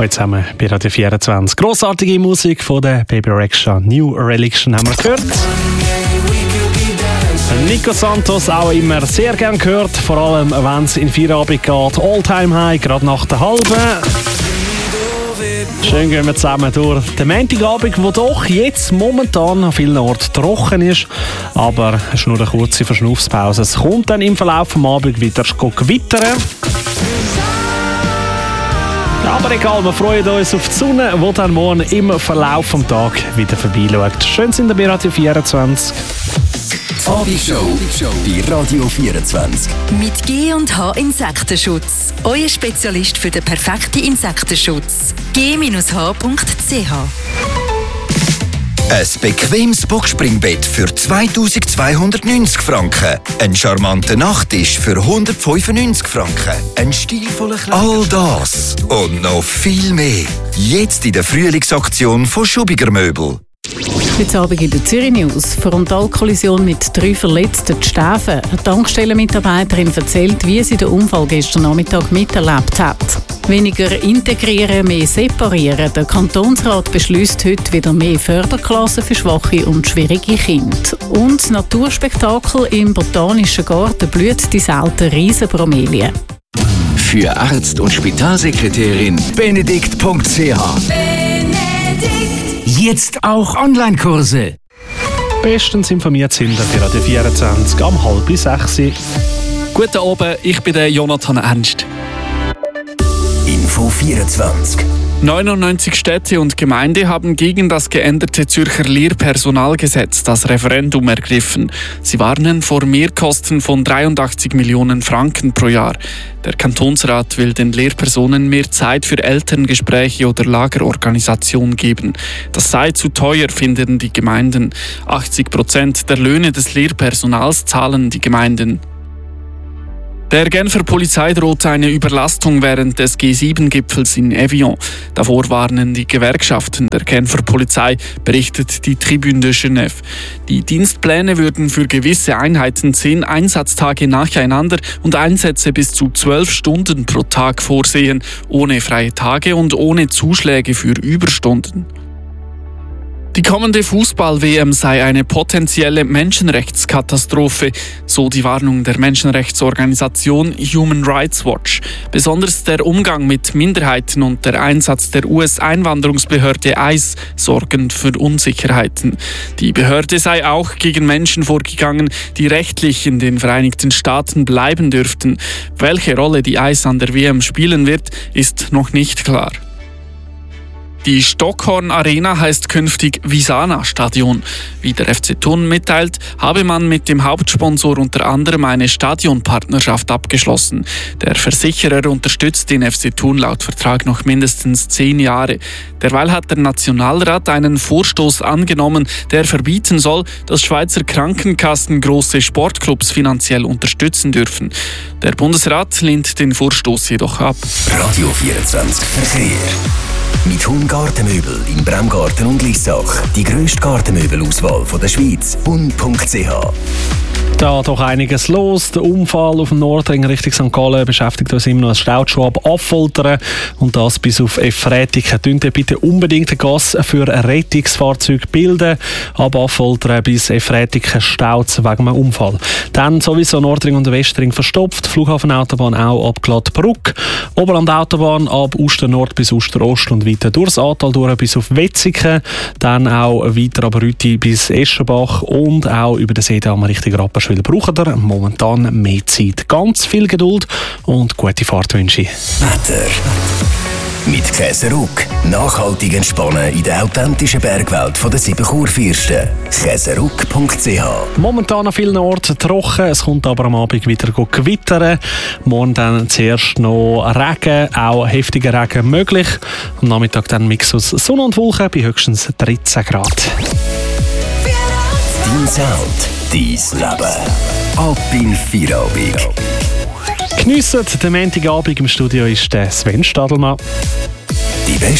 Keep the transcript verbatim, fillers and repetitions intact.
Heute zusammen bei Radio vierundzwanzig. Grossartige Musik von der Baby Rexha New Religion haben wir gehört. Nico Santos auch immer sehr gern gehört, vor allem wenn es in Feierabend geht. All-Time High, gerade nach der halben. Schön gehen wir zusammen durch den Montagabend, der doch jetzt momentan an vielen Orten trocken ist. Aber es ist nur eine kurze Verschnaufspause. Es kommt dann im Verlauf des Abends wieder gewittern. Aber egal, wir freuen uns auf die Sonne, die dann morgen im Verlauf des Tages wieder vorbeischaut. Schön sind wir bei Radio vierundzwanzig. Abendshow bei Radio vierundzwanzig. Mit G und H Insektenschutz. Euer Spezialist für den perfekten Insektenschutz. G H punkt C H. Ein bequemes Boxspringbett für zweitausendzweihundertneunzig Franken. Ein charmanter Nachttisch für hundertfünfundneunzig Franken. Ein stilvoller Kleider. All das und noch viel mehr. Jetzt in der Frühlingsaktion von Schubiger Möbel. Heute Abend in der Zürich News. Frontalkollision mit drei Verletzten zu Stäfen. Eine Tankstellenmitarbeiterin erzählt, wie sie den Unfall gestern Nachmittag miterlebt hat. Weniger integrieren, mehr separieren. Der Kantonsrat beschließt heute wieder mehr Förderklassen für schwache und schwierige Kinder. Und Naturspektakel im Botanischen Garten blüht die seltene Riesenbromelie. Für Arzt und Spitalsekretärin benedikt punkt c h. Jetzt auch Online-Kurse. Bestens informiert sind wir bei Radio vierundzwanzig am halb sechs. Guten Abend, ich bin der Jonathan Ernst. Info vierundzwanzig. neunundneunzig Städte und Gemeinden haben gegen das geänderte Zürcher Lehrpersonalgesetz das Referendum ergriffen. Sie warnen vor Mehrkosten von dreiundachtzig Millionen Franken pro Jahr. Der Kantonsrat will den Lehrpersonen mehr Zeit für Elterngespräche oder Lagerorganisation geben. Das sei zu teuer, finden die Gemeinden. achtzig Prozent der Löhne des Lehrpersonals zahlen die Gemeinden. Der Genfer Polizei droht eine Überlastung während des G sieben Gipfels in Evian. Davor warnen die Gewerkschaften der Genfer Polizei, berichtet die Tribune de Genève. Die Dienstpläne würden für gewisse Einheiten zehn Einsatztage nacheinander und Einsätze bis zu zwölf Stunden pro Tag vorsehen, ohne freie Tage und ohne Zuschläge für Überstunden. Die kommende Fußball-W M sei eine potenzielle Menschenrechtskatastrophe, so die Warnung der Menschenrechtsorganisation Human Rights Watch. Besonders der Umgang mit Minderheiten und der Einsatz der U S-Einwanderungsbehörde I C E sorgen für Unsicherheiten. Die Behörde sei auch gegen Menschen vorgegangen, die rechtlich in den Vereinigten Staaten bleiben dürften. Welche Rolle die I C E an der W M spielen wird, ist noch nicht klar. Die Stockhorn Arena heißt künftig Visana Stadion. Wie der F C Thun mitteilt, habe man mit dem Hauptsponsor unter anderem eine Stadionpartnerschaft abgeschlossen. Der Versicherer unterstützt den F C Thun laut Vertrag noch mindestens zehn Jahre. Derweil hat der Nationalrat einen Vorstoß angenommen, der verbieten soll, dass Schweizer Krankenkassen große Sportclubs finanziell unterstützen dürfen. Der Bundesrat lehnt den Vorstoß jedoch ab. Radio vierundzwanzig Verkehr. Mit Hun Gartenmöbel in Bremgarten und Lissach. Die grösste Gartenmöbelauswahl der Schweiz. hun punkt c h. Da doch einiges los. Der Unfall auf dem Nordring Richtung Sankt Gallen beschäftigt uns immer noch ein Staudschuh ab Affoltern und das bis auf Efretiken. Tönt ihr bitte unbedingt ein Gas für ein Rettungsfahrzeug bilden. Ab Affoltern bis Efretiken staut wegen einem Unfall. Dann sowieso Nordring und Westring verstopft. Flughafenautobahn auch ab Glattbruck. Oberlandautobahn ab Uster-Nord bis Uster-Ost und weiter durchs Aartal durch bis auf Wetzikon. Dann auch weiter ab Rüti bis Eschenbach und auch über den Seedamm Richtung Rapperswil. Braucht ihr momentan mehr Zeit. Ganz viel Geduld und gute Fahrtwünsche. Wetter. Mit Käseruck. Nachhaltig entspannen in der authentischen Bergwelt der sieben Kurfürsten. käseruck punkt c h. Momentan an vielen Orten trocken, es kommt aber am Abend wieder gewittern. Morgen dann zuerst noch Regen, auch heftiger Regen möglich. Am Nachmittag dann ein Mix aus Sonne und Wolken bei höchstens dreizehn Grad. Dein Sound, dein Leben. Ab in Feierabend. Geniessen den Montagabend. Im Studio ist der Sven Stadelmann. Die beste